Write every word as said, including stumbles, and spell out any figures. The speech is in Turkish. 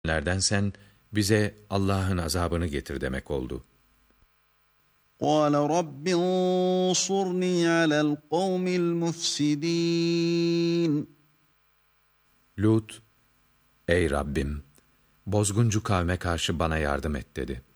Lerdensen bize Allah'ın azabını getir demek oldu. قَالَ رَبِّ انصُرْنِي عَلَى الْقَوْمِ الْمُفْسِدِينَ Lut, ey Rabbim, bozguncu kavme karşı bana yardım et dedi.